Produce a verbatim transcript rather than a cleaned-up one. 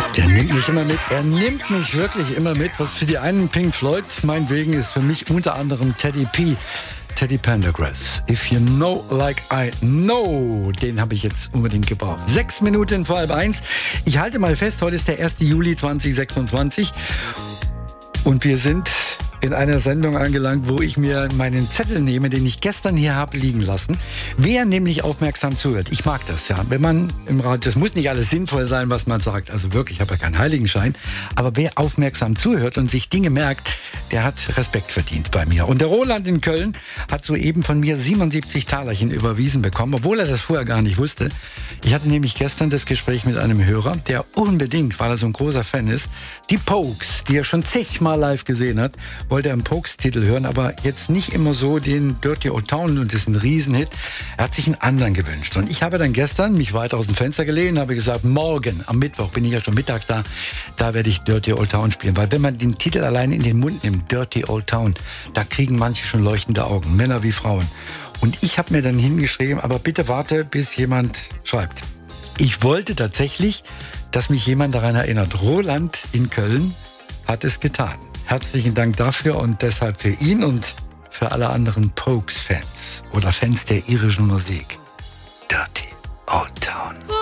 Der nimmt mich immer mit. Er nimmt mich wirklich immer mit. Was für die einen Pink Floyd meinetwegen ist, für mich unter anderem Teddy P. Teddy Pendergrass. If you know like I know. Den habe ich jetzt unbedingt gebraucht. Sechs Minuten vor halb eins. Ich halte mal fest, heute ist der erste Juli zweitausendsechsundzwanzig. Und wir sind in einer Sendung angelangt, wo ich mir meinen Zettel nehme, den ich gestern hier habe liegen lassen. Wer nämlich aufmerksam zuhört, ich mag das ja, wenn man im Radio, das muss nicht alles sinnvoll sein, was man sagt, also wirklich, ich habe ja keinen Heiligenschein, aber wer aufmerksam zuhört und sich Dinge merkt, der hat Respekt verdient bei mir. Und der Roland in Köln hat soeben von mir siebenundsiebzig Talerchen überwiesen bekommen, obwohl er das vorher gar nicht wusste. Ich hatte nämlich gestern das Gespräch mit einem Hörer, der unbedingt, weil er so ein großer Fan ist, die Pogues, die er schon zigmal live gesehen hat, wollte er einen Pogues-Titel hören, aber jetzt nicht immer so den Dirty Old Town, und das ist ein Riesenhit. Er hat sich einen anderen gewünscht. Und ich habe dann gestern mich weiter aus dem Fenster gelehnt und habe gesagt, morgen, am Mittwoch, bin ich ja schon Mittag da, da werde ich Dirty Old Town spielen. Weil wenn man den Titel allein in den Mund nimmt, Dirty Old Town, da kriegen manche schon leuchtende Augen, Männer wie Frauen. Und ich habe mir dann hingeschrieben, aber bitte warte, bis jemand schreibt. Ich wollte tatsächlich, dass mich jemand daran erinnert. Roland in Köln hat es getan. Herzlichen Dank dafür und deshalb für ihn und für alle anderen Pogues-Fans oder Fans der irischen Musik. Dirty Old Town.